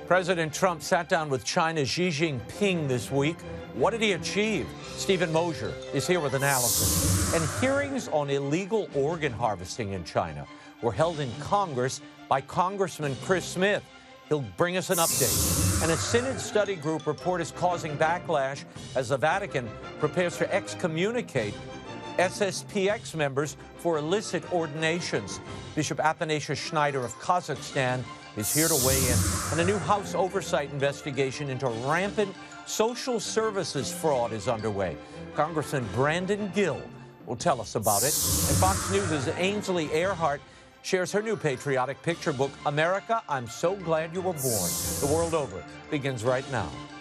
President Trump sat down with China's Xi Jinping this week. What did he achieve? Stephen Mosier is here with analysis. And hearings on illegal organ harvesting in China were held in Congress by Congressman Chris Smith. He'll bring us an update. And a Synod study group report is causing backlash as the Vatican prepares to excommunicate SSPX members for illicit ordinations. Bishop Athanasius Schneider of Kazakhstan is here to weigh in. And a new House oversight investigation into rampant social services fraud is underway. Congressman Brandon Gill will tell us about it. And Fox News' Ainsley Earhardt shares her new patriotic picture book, America, I'm So Glad You Were Born. The World Over begins right now.